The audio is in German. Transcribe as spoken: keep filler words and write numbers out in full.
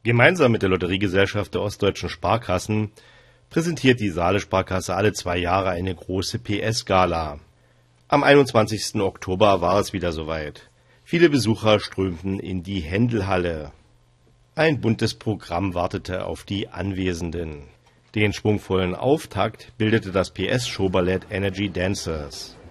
Gemeinsam mit der Lotteriegesellschaft der Ostdeutschen Sparkassen präsentiert die Saale Sparkasse alle zwei Jahre eine große P S-Gala. Am einundzwanzigsten Oktober war es wieder soweit. Viele Besucher strömten in die Händelhalle. Ein buntes Programm wartete auf die Anwesenden. Den schwungvollen Auftakt bildete das P S-Showballett Energy Dancers.